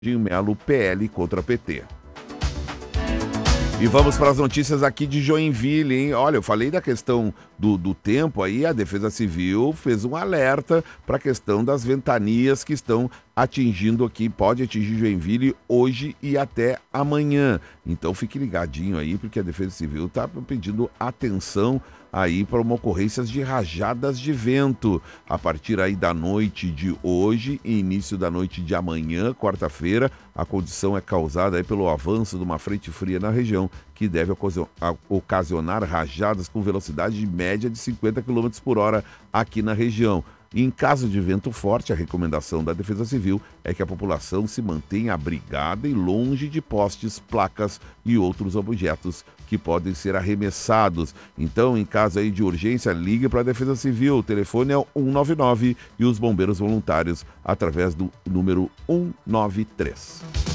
de Melo, PL contra PT. E vamos para as notícias aqui de Joinville, hein? Olha, eu falei da questão do tempo aí, a Defesa Civil fez um alerta para a questão das ventanias que estão atingindo aqui, pode atingir Joinville hoje e até amanhã. Então fique ligadinho aí, porque a Defesa Civil está pedindo atenção aí para uma ocorrência de rajadas de vento a partir aí da noite de hoje e início da noite de amanhã, quarta-feira. A condição é causada aí pelo avanço de uma frente fria na região, que deve ocasionar rajadas com velocidade média de 50 km por hora aqui na região. Em caso de vento forte, a recomendação da Defesa Civil é que a população se mantenha abrigada e longe de postes, placas e outros objetos que podem ser arremessados. Então, em caso aí de urgência, ligue para a Defesa Civil. O telefone é o 199 e os bombeiros voluntários através do número 193.